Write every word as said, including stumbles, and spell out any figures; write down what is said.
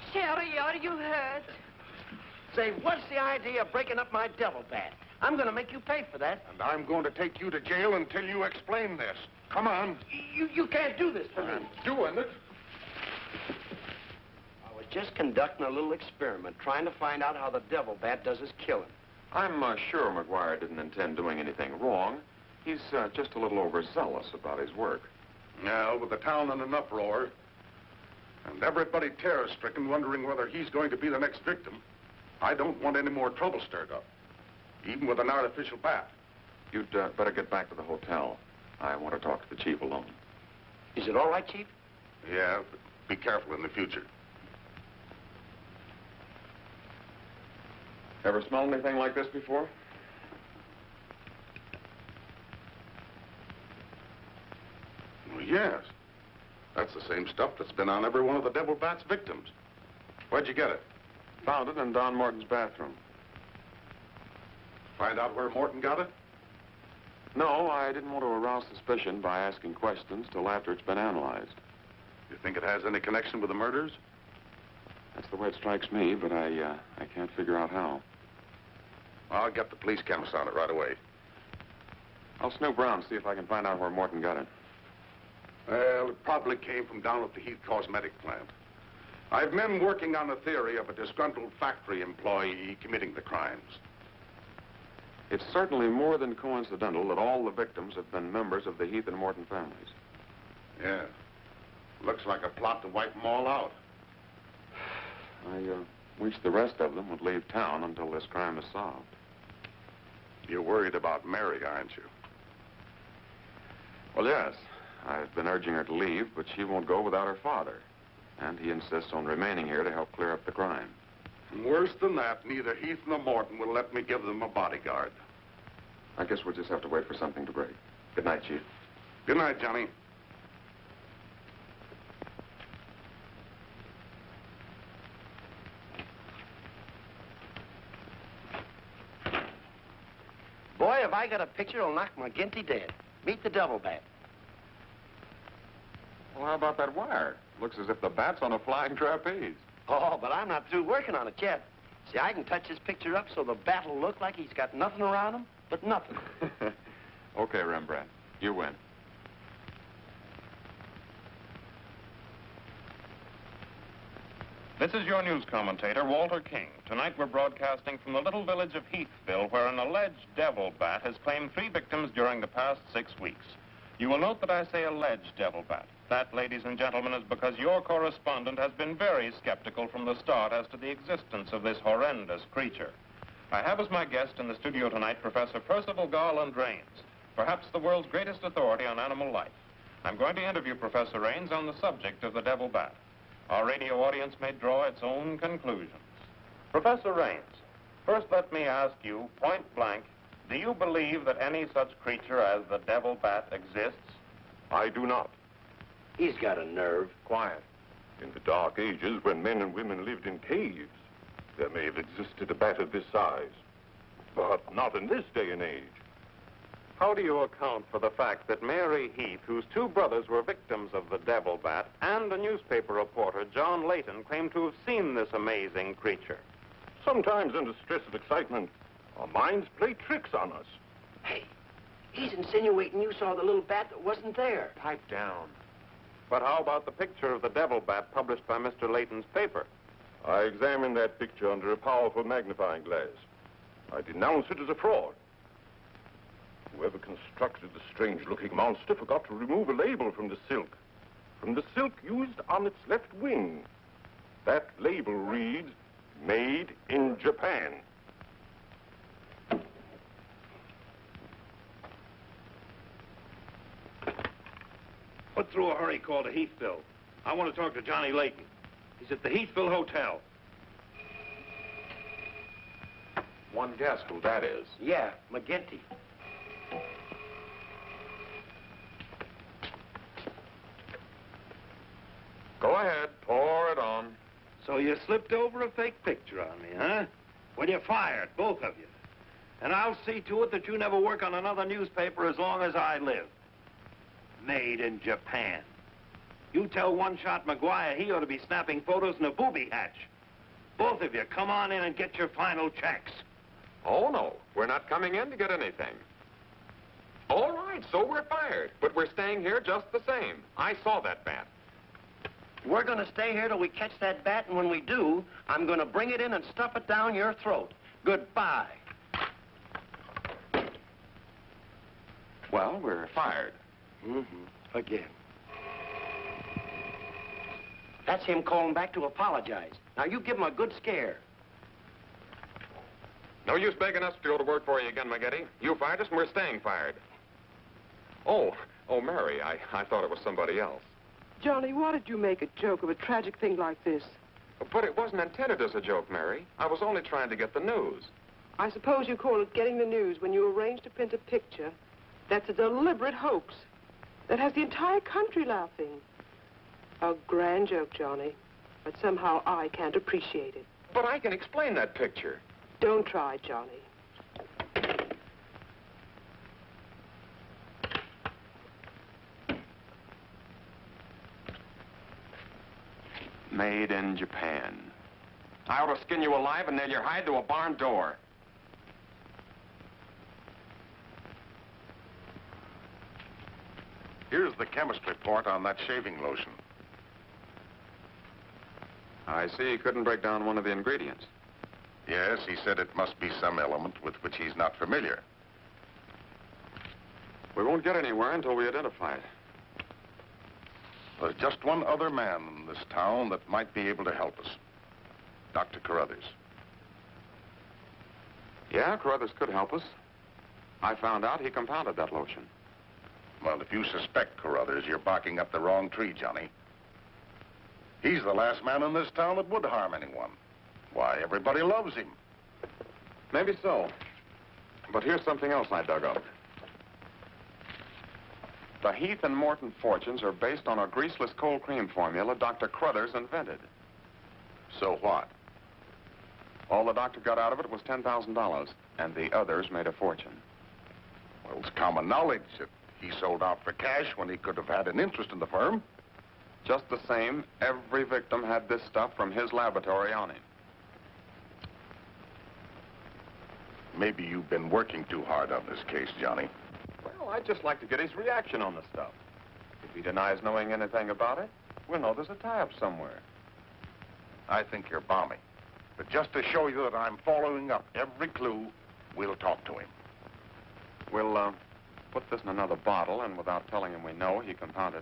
Sherry, are you hurt? Say, what's the idea of breaking up my devil bat? I'm going to make you pay for that. And I'm going to take you to jail until you explain this. Come on. You, you can't do this to me. I'm doing it. I was just conducting a little experiment, trying to find out how the devil bat does his killing. I'm uh, sure McGuire didn't intend doing anything wrong. He's uh, just a little overzealous about his work. Now, with the town in an uproar, and everybody terror-stricken, wondering whether he's going to be the next victim, I don't want any more trouble stirred up, even with an artificial bat. You'd uh, better get back to the hotel. I want to talk to the chief alone. Is it all right, Chief? Yeah, but be careful in the future. Ever smelled anything like this before? Well, yes. That's the same stuff that's been on every one of the devil bat's victims. Where'd you get it? Found it in Don Morton's bathroom. Find out where Morton got it? No, I didn't want to arouse suspicion by asking questions till after it's been analyzed. You think it has any connection with the murders? That's the way it strikes me, but I, uh, I can't figure out how. I'll get the police chemist on it right away. I'll snoop around, see if I can find out where Morton got it. Well, it probably came from down at the Heath Cosmetic plant. I've men working on a theory of a disgruntled factory employee committing the crimes. It's certainly more than coincidental that all the victims have been members of the Heath and Morton families. Yeah. Looks like a plot to wipe them all out. I uh, wish the rest of them would leave town until this crime is solved. You're worried about Mary, aren't you? Well, yes. I've been urging her to leave, but she won't go without her father. And he insists on remaining here to help clear up the crime. And worse than that, neither Heath nor Morton will let me give them a bodyguard. I guess we'll just have to wait for something to break. Good night, Chief. Good night, Johnny. Boy, if I got a picture, it'll knock McGinty dead. Meet the devil bat. Well, how about that wire? Looks as if the bat's on a flying trapeze. Oh, but I'm not through working on it yet. See, I can touch this picture up so the bat will look like he's got nothing around him but nothing. Okay, Rembrandt. You win. This is your news commentator, Walter King. Tonight we're broadcasting from the little village of Heathville, where an alleged devil bat has claimed three victims during the past six weeks. You will note that I say alleged devil bat. That, ladies and gentlemen, is because your correspondent has been very skeptical from the start as to the existence of this horrendous creature. I have as my guest in the studio tonight Professor Percival Garland Rains, perhaps the world's greatest authority on animal life. I'm going to interview Professor Rains on the subject of the devil bat. Our radio audience may draw its own conclusions. Professor Rains, first let me ask you, point blank, do you believe that any such creature as the devil bat exists? I do not. He's got a nerve. Quiet. In the dark ages, when men and women lived in caves, there may have existed a bat of this size. But not in this day and age. How do you account for the fact that Mary Heath, whose two brothers were victims of the devil bat, and a newspaper reporter, John Layton, claimed to have seen this amazing creature? Sometimes under stress of excitement, our minds play tricks on us. Hey, he's insinuating you saw the little bat that wasn't there. Pipe down. But how about the picture of the devil bat published by Mister Layton's paper? I examined that picture under a powerful magnifying glass. I denounce it as a fraud. Whoever constructed the strange-looking monster forgot to remove a label from the silk. From the silk used on its left wing. That label reads, Made in Japan. Put through a hurry call to Heathville. I want to talk to Johnny Layton. He's at the Heathville Hotel. One guess who that is. Yeah, McGinty. Go ahead, pour it on. So you slipped over a fake picture on me, huh? Well, you're fired, both of you. And I'll see to it that you never work on another newspaper as long as I live. Made in Japan. You tell One-Shot McGuire he ought to be snapping photos in a booby hatch. Both of you, come on in and get your final checks. Oh, no. We're not coming in to get anything. All right, so we're fired. But we're staying here just the same. I saw that bat. We're going to stay here till we catch that bat, and when we do, I'm going to bring it in and stuff it down your throat. Goodbye. Well, we're fired. Mm-hmm. Again. That's him calling back to apologize. Now, you give him a good scare. No use begging us to go to work for you again, McGetty. You fired us, and we're staying fired. Oh, oh, Mary, I, I thought it was somebody else. Johnny, why did you make a joke of a tragic thing like this? But it wasn't intended as a joke, Mary. I was only trying to get the news. I suppose you call it getting the news when you arrange to print a picture. That's a deliberate hoax that has the entire country laughing. A grand joke, Johnny, but somehow I can't appreciate it. But I can explain that picture. Don't try, Johnny. Made in Japan. I ought to skin you alive and nail your hide to a barn door. Here's the chemist report on that shaving lotion. I see he couldn't break down one of the ingredients. Yes, he said it must be some element with which he's not familiar. We won't get anywhere until we identify it. There's just one other man in this town that might be able to help us. Doctor Carruthers. Yeah, Carruthers could help us. I found out he compounded that lotion. Well, if you suspect Carruthers, you're barking up the wrong tree, Johnny. He's the last man in this town that would harm anyone. Why, everybody loves him. Maybe so. But here's something else I dug up. The Heath and Morton fortunes are based on a greaseless cold cream formula Doctor Carruthers invented. So what? All the doctor got out of it was ten thousand dollars, and the others made a fortune. Well, it's common knowledge that he sold out for cash when he could have had an interest in the firm. Just the same, every victim had this stuff from his laboratory on him. Maybe you've been working too hard on this case, Johnny. Well, I'd just like to get his reaction on the stuff. If he denies knowing anything about it, we'll know there's a tie-up somewhere. I think you're balmy. But just to show you that I'm following up every clue, we'll talk to him. We'll, uh, put this in another bottle, and without telling him we know he compounded